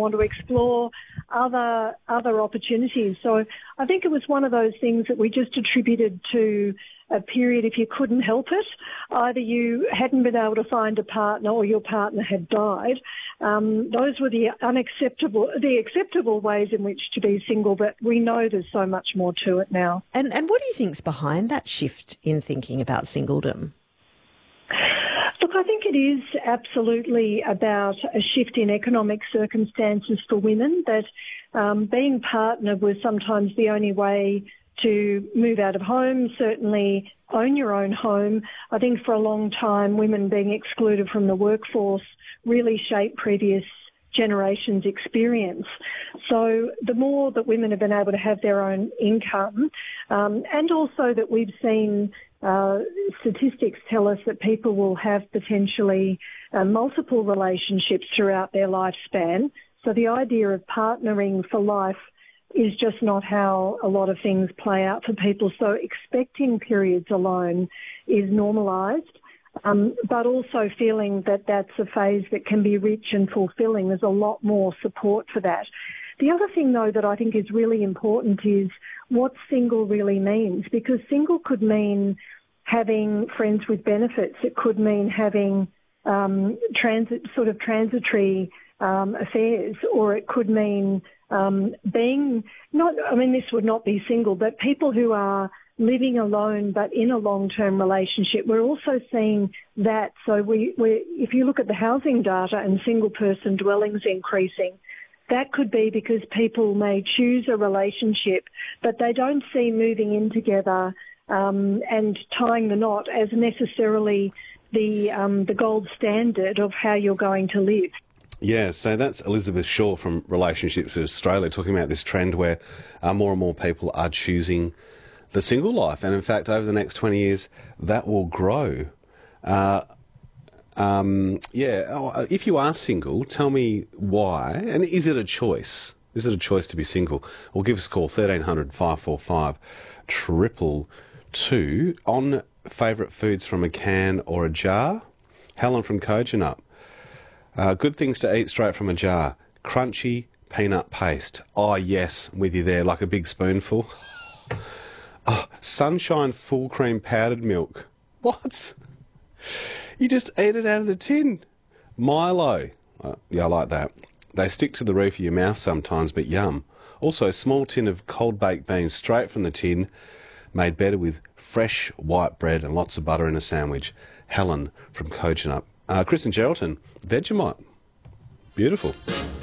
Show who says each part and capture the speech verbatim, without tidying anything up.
Speaker 1: want to explore other other opportunities. So I think it was one of those things that we just attributed to a period if you couldn't help it. Either you hadn't been able to find a partner or your partner had died. Um, those were the unacceptable, the acceptable ways in which to be single, but we know there's so much more to it now.
Speaker 2: And, and what do you think's behind that shift in thinking about singledom?
Speaker 1: Look, I think it is absolutely about a shift in economic circumstances for women, that um, being partnered was sometimes the only way to move out of home, certainly own your own home. I think for a long time, women being excluded from the workforce really shaped previous generations' experience. So the more that women have been able to have their own income, um, and also that we've seen uh, statistics tell us that people will have potentially uh, multiple relationships throughout their lifespan. So the idea of partnering for life is just not how a lot of things play out for people. So expecting periods alone is normalised, um, but also feeling that that's a phase that can be rich and fulfilling. There's a lot more support for that. The other thing, though, that I think is really important is what single really means, because single could mean having friends with benefits. It could mean having um, transit, sort of transitory um, affairs, or it could mean Um, being not, I mean, this would not be single, but people who are living alone but in a long-term relationship. We're also seeing that. So we, we, if you look at the housing data and single-person dwellings increasing, that could be because people may choose a relationship, but they don't see moving in together um, and tying the knot as necessarily the um, the gold standard of how you're going to live.
Speaker 3: Yeah, so that's Elizabeth Shaw from Relationships Australia talking about this trend where uh, more and more people are choosing the single life. And in fact, over the next twenty years, that will grow. Uh, um, yeah, if you are single, tell me why. And is it a choice? Is it a choice to be single? Well, give us a call, thirteen hundred, five four five, triple two. On favourite foods from a can or a jar? Helen from Kojonup. Uh, good things to eat straight from a jar. Crunchy peanut paste. Oh, yes, with you there, like a big spoonful. Oh, Sunshine full cream powdered milk. What? You just eat it out of the tin. Milo. Uh, yeah, I like that. They stick to the roof of your mouth sometimes, but yum. Also, a small tin of cold baked beans straight from the tin, made better with fresh white bread and lots of butter in a sandwich. Helen from Kojonup. Uh, Chris and Geraldton, Vegemite. Beautiful.